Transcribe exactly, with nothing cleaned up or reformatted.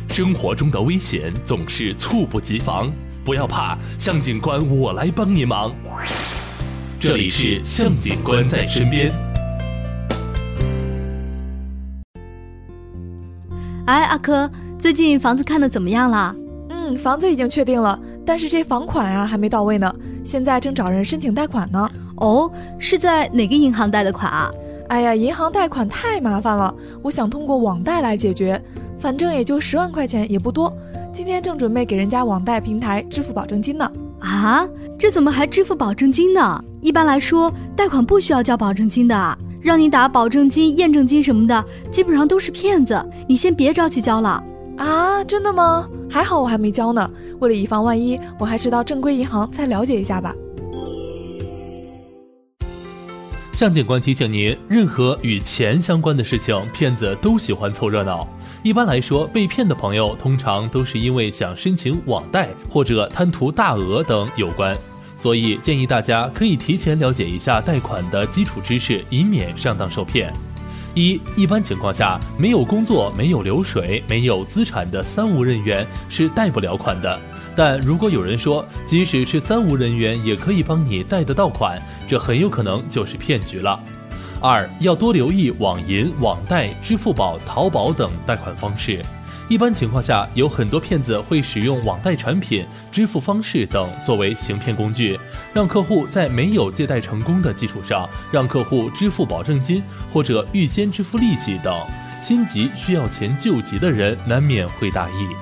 生活中的危险总是猝不及防，不要怕，向警官我来帮你忙。这里是向警官在身边。 哎，阿珂，最近房子看得怎么样了？ 嗯，房子已经确定了，但是这房款啊还没到位呢，现在正找人申请贷款呢。 哦，是在哪个银行贷的款啊？ 哎呀，银行贷款太麻烦了，我想通过网贷来解决，反正也就十万块钱，也不多。今天正准备给人家网贷平台支付保证金呢。 啊，这怎么还支付保证金呢？一般来说，贷款不需要交保证金的，让你打保证金、验证金什么的，基本上都是骗子。你先别着急交了。 啊，真的吗？还好我还没交呢，为了以防万一，我还是到正规银行再了解一下吧。 向警官提醒您，任何与钱相关的事情，骗子都喜欢凑热闹。一般来说，被骗的朋友通常都是因为想申请网贷或者贪图大额等有关，所以建议大家可以提前了解一下贷款的基础知识，以免上当受骗。一，一般情况下，没有工作、没有流水、没有资产的三无人员是贷不了款的。但如果有人说，即使是三无人员也可以帮你贷得到款，这很有可能就是骗局了。二，要多留意网银、网贷、支付宝、淘宝等贷款方式。一般情况下，有很多骗子会使用网贷产品、支付方式等作为行骗工具，让客户在没有借贷成功的基础上，让客户支付保证金或者预先支付利息等。心急需要钱救急的人难免会大意。